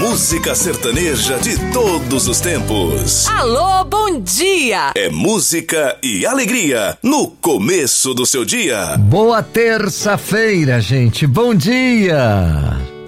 música sertaneja de todos os tempos. Alô, bom dia! É música e alegria no começo do seu dia. Boa terça-feira, gente. Bom dia!